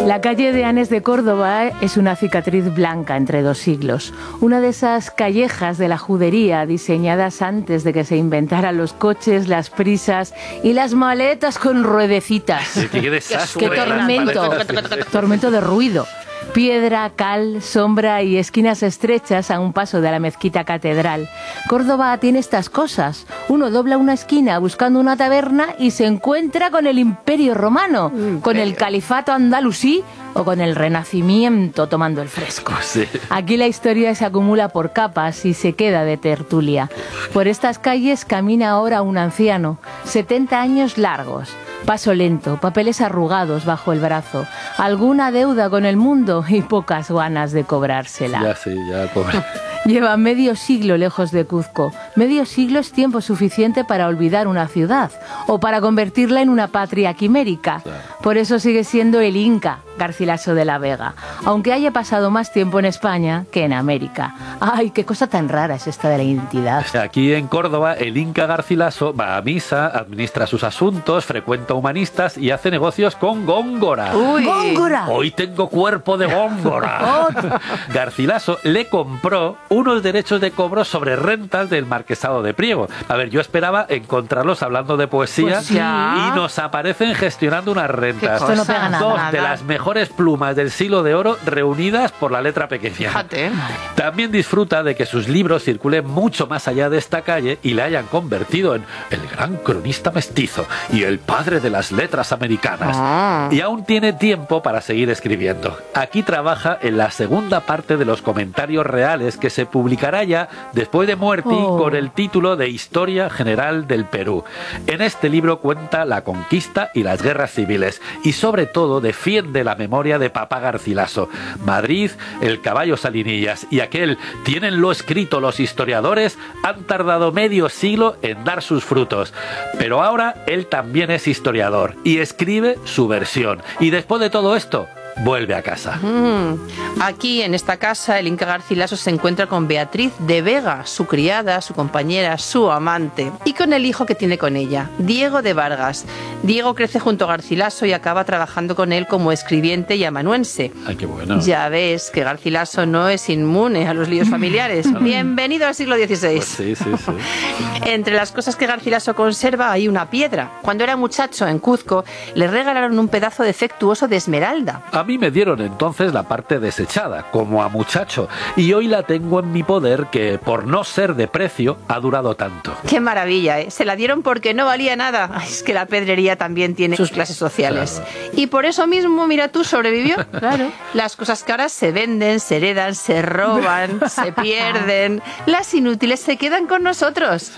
La calle de Anes de Córdoba es una cicatriz blanca entre dos siglos. Una de esas callejas de la judería diseñadas antes de que se inventaran los coches, las prisas y las maletas con ruedecitas. ¡Qué desastre! ¡Qué tormento! Tormento de ruido. Piedra, cal, sombra y esquinas estrechas a un paso de la mezquita catedral. Córdoba tiene estas cosas. Uno dobla una esquina buscando una taberna y se encuentra con el Imperio Romano, con el Califato andalusí o con el Renacimiento tomando el fresco. Sí. Aquí la historia se acumula por capas y se queda de tertulia. Por estas calles camina ahora un anciano, 70 años largos. Paso lento, papeles arrugados bajo el brazo, alguna deuda con el mundo y pocas ganas de cobrársela. Ya, pobre. Lleva medio siglo lejos de Cuzco. Medio siglo es tiempo suficiente para olvidar una ciudad o para convertirla en una patria quimérica. Claro. Por eso sigue siendo el Inca Garcilaso de la Vega, aunque haya pasado más tiempo en España que en América. ¡Ay, qué cosa tan rara es esta de la identidad! Aquí en Córdoba, el Inca Garcilaso va a misa, administra sus asuntos, frecuenta humanistas y hace negocios con Góngora. ¡Uy! ¡Góngora! Hoy tengo cuerpo de Góngora. Garcilaso le compró unos derechos de cobro sobre rentas del marquesado de Priego. A ver, yo esperaba encontrarlos hablando de poesía Pues ya. y nos aparecen gestionando unas rentas. Esto no pega nada. Dos de las mejores plumas del siglo de oro reunidas por la letra pequeña. Fíjate. También disfruta de que sus libros circulen mucho más allá de esta calle y le hayan convertido en el gran cronista mestizo y el padre de las letras americanas. Y aún tiene tiempo para seguir escribiendo. Aquí trabaja en la segunda parte de los comentarios reales que se publicará ya después de muerte con el título de Historia General del Perú. En este libro cuenta la conquista y las guerras civiles y sobre todo defiende la memoria de Papá Garcilaso. Madrid, el caballo Salinillas y aquel tienenlo escrito los historiadores han tardado medio siglo en dar sus frutos. Pero ahora él también es historiador y escribe su versión. Y después de todo esto, vuelve a casa. Aquí, en esta casa, el Inca Garcilaso se encuentra con Beatriz de Vega, su criada, su compañera, su amante, y con el hijo que tiene con ella, Diego de Vargas. Diego crece junto a Garcilaso y acaba trabajando con él como escribiente y amanuense. ¡Ay, qué bueno! Ya ves que Garcilaso no es inmune a los líos familiares. Bienvenido al siglo XVI. Pues sí. Entre las cosas que Garcilaso conserva hay una piedra. Cuando era muchacho en Cuzco, le regalaron un pedazo defectuoso de esmeralda. A mí me dieron entonces la parte desechada, como a muchacho, y hoy la tengo en mi poder que, por no ser de precio, ha durado tanto. ¡Qué maravilla! Se la dieron porque no valía nada. Ay, es que la pedrería también tiene sus clases sociales. Claro. Y por eso mismo, mira tú, sobrevivió. Claro. Las cosas caras se venden, se heredan, se roban, se pierden. Las inútiles se quedan con nosotros.